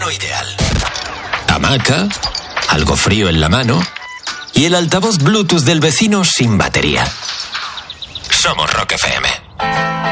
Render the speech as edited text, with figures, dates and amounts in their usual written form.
lo ideal. Hamaca, algo frío en la mano y el altavoz Bluetooth del vecino sin batería. Somos Rock FM.